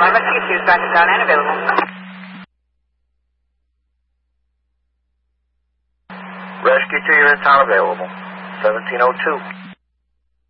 Rescue 2, Sergeant John Ann available. Rescue 2, you're in town available. 1702.